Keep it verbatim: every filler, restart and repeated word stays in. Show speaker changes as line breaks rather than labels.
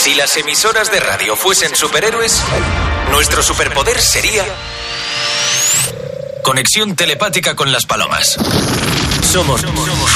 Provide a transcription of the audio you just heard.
Si las emisoras de radio fuesen superhéroes, nuestro superpoder sería conexión telepática con las palomas. Somos, somos